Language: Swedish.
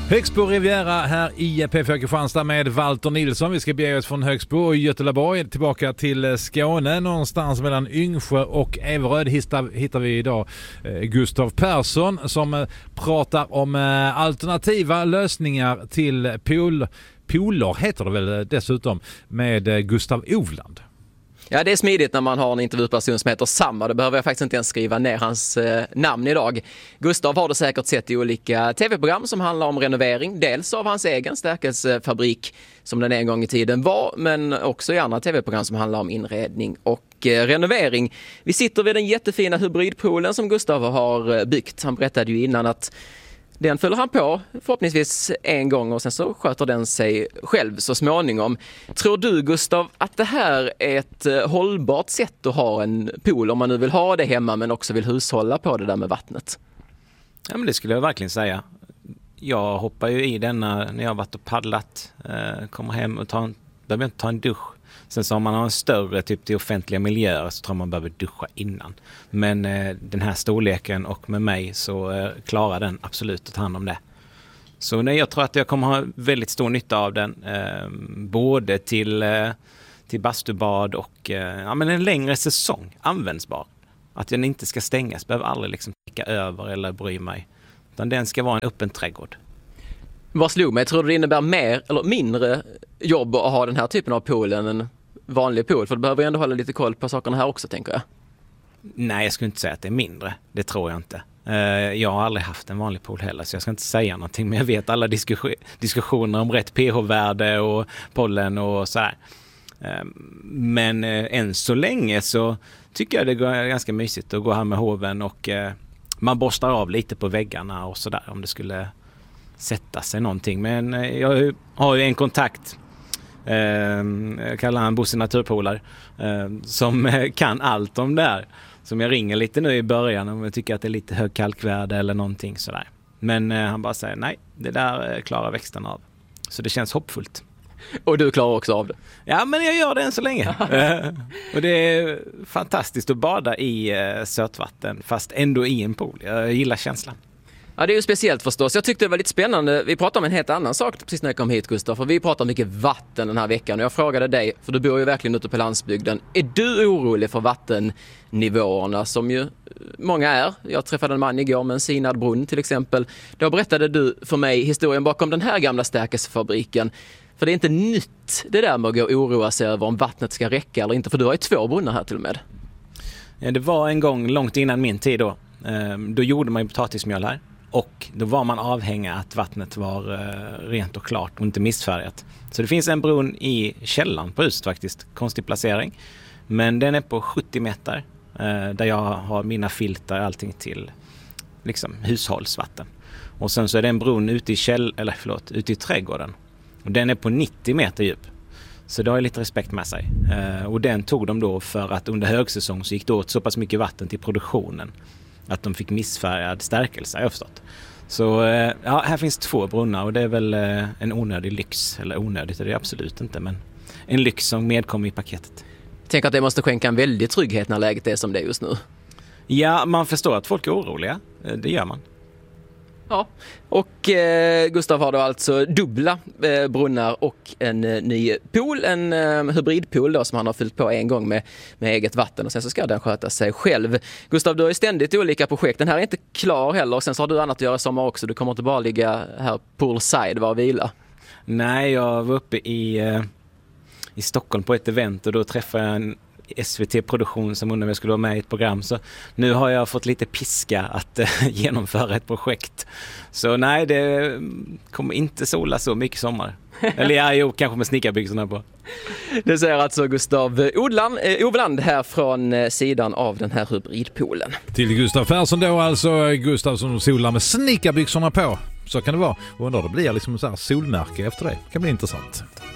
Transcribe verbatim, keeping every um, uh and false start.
Högsbo Riviera här i P fyra Kristianstad med Walter Nilsson. Vi ska bege oss från Högsbo och Göteborg tillbaka till Skåne. Någonstans mellan Yngsjö och Everöd hittar, hittar vi idag eh, Gustav Persson som eh, pratar om eh, alternativa lösningar till pool, pooler, heter det väl dessutom, med eh, Gustav Ovland. Ja, det är smidigt när man har en intervjuperson som heter samma. Då behöver jag faktiskt inte ens skriva ner hans eh, namn idag. Gustav har det säkert sett i olika tv-program som handlar om renovering. Dels av hans egen stärkelsefabrik som den en gång i tiden var, men också i andra tv-program som handlar om inredning och eh, renovering. Vi sitter vid den jättefina hybridpoolen som Gustav har byggt. Han berättade ju innan att den följer han på förhoppningsvis en gång och sen så sköter den sig själv så småningom. Tror du, Gustav, att det här är ett hållbart sätt att ha en pool om man nu vill ha det hemma men också vill hushålla på det där med vattnet? Ja, men det skulle jag verkligen säga. Jag hoppar ju i denna när jag har varit och paddlat. Eh, kommer hem och tar en, behöver inte ta en dusch. Sen så om man har en större typ till offentliga miljöer så tror man behöver duscha innan. Men eh, den här storleken och med mig så eh, klarar den absolut att ta hand om det. Så nej, jag tror att jag kommer ha väldigt stor nytta av den. Eh, både till, eh, till bastubad och eh, ja, men en längre säsong användbar. Att den inte ska stängas, behöver aldrig liksom täcka över eller bry mig. Utan den ska vara en öppen trädgård. Vad slog mig? Tror du det innebär mer eller mindre jobb att ha den här typen av pool än en vanlig pool? För du behöver ju ändå hålla lite koll på sakerna här också, tänker jag. Nej, jag skulle inte säga att det är mindre. Det tror jag inte. Jag har aldrig haft en vanlig pool heller, så jag ska inte säga någonting. Men jag vet alla diskus- diskussioner om rätt pH-värde och pollen och så här. Men än så länge så tycker jag det går ganska mysigt att gå här med hoven och man borstar av lite på väggarna och sådär om det skulle sätta sig någonting. Men jag har ju en kontakt, eh, jag kallar han Bosse Naturpolar, eh, som kan allt om det här. Som jag ringer lite nu i början om jag tycker att det är lite hög kalkvärde eller någonting sådär. Men eh, han bara säger nej, det där klarar växten av. Så det känns hoppfullt. Och du klarar också av det? Ja, men jag gör det än så länge. eh, och det är fantastiskt att bada i eh, sötvatten fast ändå i en pool. Jag gillar känslan. Ja, det är ju speciellt förstås. Jag tyckte det var lite spännande. Vi pratade om en helt annan sak precis när jag kom hit, Gustav. För vi pratade mycket vatten den här veckan. Och jag frågade dig, för du bor ju verkligen ute på landsbygden. Är du orolig för vattennivåerna som ju många är? Jag träffade en man igår med en sinad brunn till exempel. Då berättade du för mig historien bakom den här gamla stärkelsefabriken. För det är inte nytt det där med att gå och oroa sig över om vattnet ska räcka eller inte. För du har ju två brunnar här till och med. Ja, det var en gång långt innan min tid då. Då gjorde man ju potatismjöl här. Och då var man avhänga att vattnet var uh, rent och klart och inte missfärgat. Så det finns en brunn i källan på huset faktiskt. Konstig placering. Men den är på sjuttio meter. Uh, där jag har mina filter, allting till liksom, hushållsvatten. Och sen så är det en brunn ute i, käll, eller, förlåt, ute i trädgården. Och den är på nittio meter djup. Så det har lite respekt med sig. Uh, och den tog de då för att under högsäsong så gick det åt så pass mycket vatten till produktionen. Att de fick missfärgad stärkelse, jag har förstått. Så ja, här finns två brunnar och det är väl en onödig lyx. Eller onödigt är det absolut inte, men en lyx som medkommer i paketet. Tänk att det måste skänka en väldig trygghet när läget är som det är just nu. Ja, man förstår att folk är oroliga. Det gör man. Ja, och eh, Gustav har då alltså dubbla eh, brunnar och en eh, ny pool, en eh, hybridpool då som han har fyllt på en gång med, med eget vatten och sen så ska den sköta sig själv. Gustav, du har ju ständigt olika projekt. Den här är inte klar heller och sen så har du annat att göra i sommar också. Du kommer inte bara ligga här poolside var och vila. Nej, jag var uppe i, eh, i Stockholm på ett event och då träffade jag en S V T-produktion som undrade om jag skulle vara med i ett program. Så nu har jag fått lite piska att äh, genomföra ett projekt. Så nej, det kommer inte sola så mycket sommar. Eller ja, jo, kanske med snickarbyxorna på. Det säger alltså Gustav Odland, eh, Ovland här från eh, sidan av den här hybridpoolen. Till Gustav Persson då, alltså Gustav som solar med snickarbyxorna på. Så kan det vara. Och undrar det blir liksom så här solmärke efter det. Det kan bli intressant.